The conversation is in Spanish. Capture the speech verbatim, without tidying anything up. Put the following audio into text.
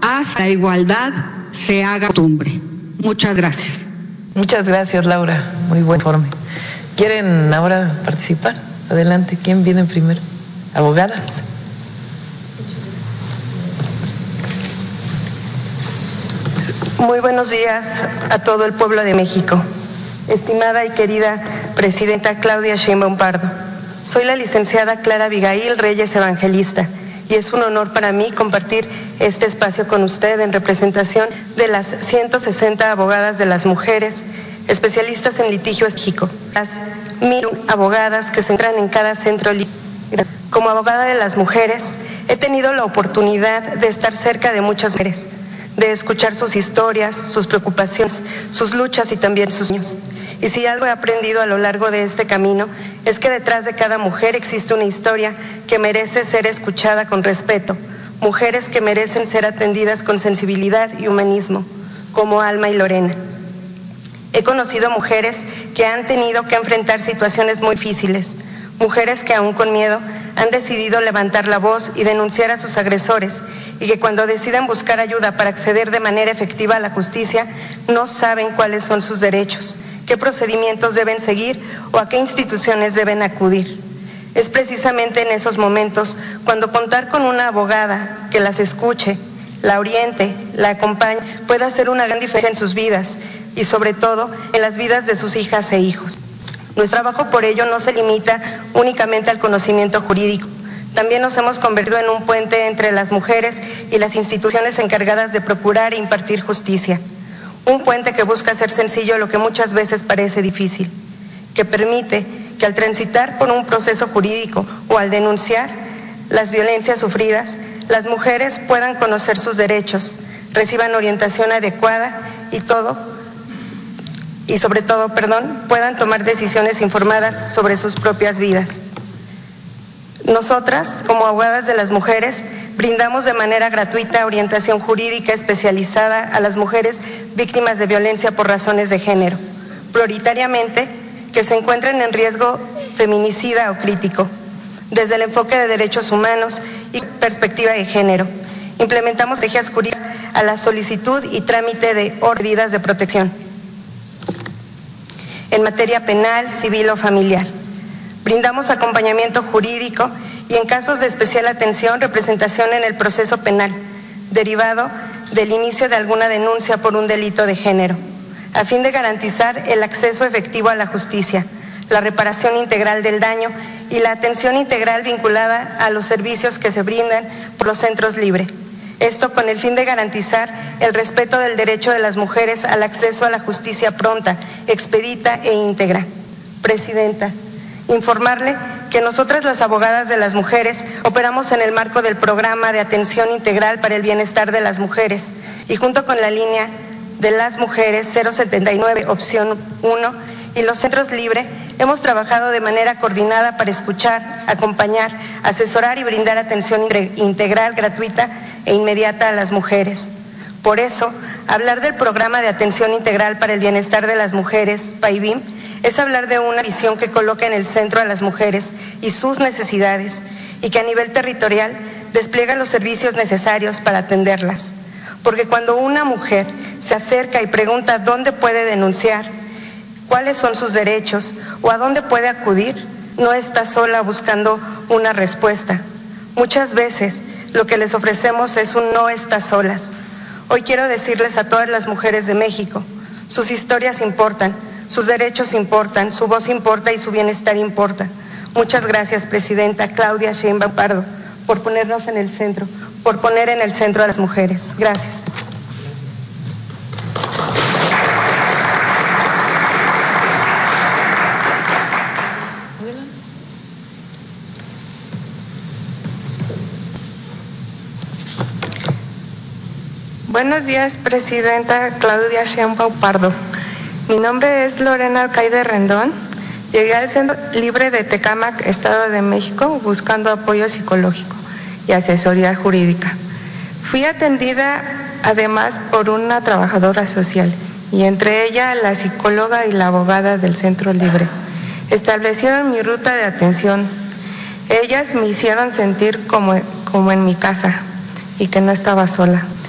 hasta la igualdad se haga costumbre. Muchas gracias. Muchas gracias, Laura. Muy buen informe. ¿Quieren ahora participar? Adelante. ¿Quién viene primero? Abogadas. Muy buenos días a todo el pueblo de México. Estimada y querida Presidenta Claudia Sheinbaum Pardo, soy la licenciada Clara Abigail Reyes Evangelista y es un honor para mí compartir este espacio con usted en representación de las ciento sesenta abogadas de las mujeres, especialistas en litigio en México, las mil abogadas que se encuentran en cada centro libre. Como abogada de las mujeres, he tenido la oportunidad de estar cerca de muchas mujeres, de escuchar sus historias, sus preocupaciones, sus luchas y también sus sueños. Y si algo he aprendido a lo largo de este camino es que detrás de cada mujer existe una historia que merece ser escuchada con respeto, mujeres que merecen ser atendidas con sensibilidad y humanismo, como Alma y Lorena. He conocido mujeres que han tenido que enfrentar situaciones muy difíciles, mujeres que aún con miedo han decidido levantar la voz y denunciar a sus agresores y que cuando deciden buscar ayuda para acceder de manera efectiva a la justicia no saben cuáles son sus derechos, qué procedimientos deben seguir o a qué instituciones deben acudir. Es precisamente en esos momentos cuando contar con una abogada que las escuche, la oriente, la acompañe, puede hacer una gran diferencia en sus vidas y sobre todo en las vidas de sus hijas e hijos. Nuestro trabajo por ello no se limita únicamente al conocimiento jurídico. También nos hemos convertido en un puente entre las mujeres y las instituciones encargadas de procurar e impartir justicia. Un puente que busca hacer sencillo lo que muchas veces parece difícil, que permite que al transitar por un proceso jurídico o al denunciar las violencias sufridas, las mujeres puedan conocer sus derechos, reciban orientación adecuada y todo y sobre todo, perdón, puedan tomar decisiones informadas sobre sus propias vidas. Nosotras, como abogadas de las mujeres, brindamos de manera gratuita orientación jurídica especializada a las mujeres víctimas de violencia por razones de género, prioritariamente que se encuentren en riesgo feminicida o crítico, desde el enfoque de derechos humanos y perspectiva de género. Implementamos estrategias jurídicas a la solicitud y trámite de medidas de protección en materia penal, civil o familiar. Brindamos acompañamiento jurídico y en casos de especial atención, representación en el proceso penal, derivado del inicio de alguna denuncia por un delito de género, a fin de garantizar el acceso efectivo a la justicia, la reparación integral del daño y la atención integral vinculada a los servicios que se brindan por los centros libres. Esto con el fin de garantizar el respeto del derecho de las mujeres al acceso a la justicia pronta, expedita e íntegra. Presidenta, informarle que nosotras las abogadas de las mujeres operamos en el marco del programa de atención integral para el bienestar de las mujeres y junto con la línea de las mujeres cero setenta y nueve opción uno y los centros libres hemos trabajado de manera coordinada para escuchar, acompañar, asesorar y brindar atención integral, gratuita e inmediata a las mujeres. Por eso, hablar del programa de atención integral para el bienestar de las mujeres, PAIBIM, es hablar de una visión que coloca en el centro a las mujeres y sus necesidades y que a nivel territorial despliega los servicios necesarios para atenderlas. Porque cuando una mujer se acerca y pregunta dónde puede denunciar, cuáles son sus derechos o a dónde puede acudir, no está sola buscando una respuesta. Muchas veces lo que les ofrecemos es un no estás solas. Hoy quiero decirles a todas las mujeres de México, sus historias importan, sus derechos importan, su voz importa y su bienestar importa. Muchas gracias, Presidenta Claudia Sheinbaum Pardo, por ponernos en el centro, por poner en el centro a las mujeres. Gracias. Buenos días, Presidenta Claudia Sheinbaum Pardo. Mi nombre es Lorena Alcaide Rendón. Llegué al Centro Libre de Tecámac, Estado de México, buscando apoyo psicológico y asesoría jurídica. Fui atendida además por una trabajadora social y entre ella la psicóloga y la abogada del Centro Libre. Establecieron mi ruta de atención. Ellas me hicieron sentir como, como en mi casa y que no estaba sola.